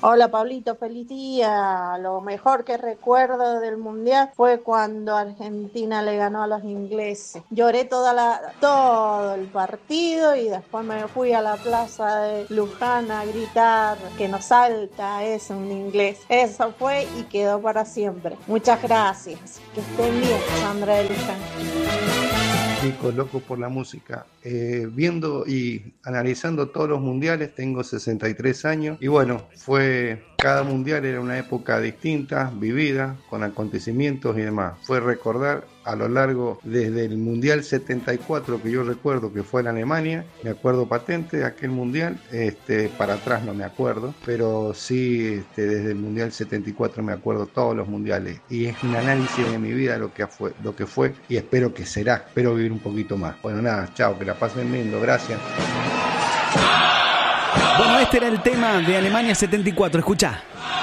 Hola Pablito, feliz día. Lo mejor que recuerdo del mundial fue cuando Argentina le ganó a los ingleses. Lloré todo el partido y después me fui a la plaza de Luján a gritar que nos salta es un inglés. Eso fue y quedó para siempre. Muchas gracias. Que estén bien, Sandra de Luján. Chicos, loco por la música. Viendo y analizando todos los mundiales, tengo 63 años y bueno, cada mundial era una época distinta, vivida, con acontecimientos y demás. Fue recordar a lo largo, desde el Mundial 74 que yo recuerdo que fue en Alemania, me acuerdo patente de aquel mundial, para atrás no me acuerdo, pero sí, desde el Mundial 74 me acuerdo todos los mundiales y es un análisis de mi vida lo que fue y espero que será, espero vivir un poquito más. Bueno, nada, chao, que la pasen lindo, gracias. Bueno, este era el tema de Alemania 74, escuchá.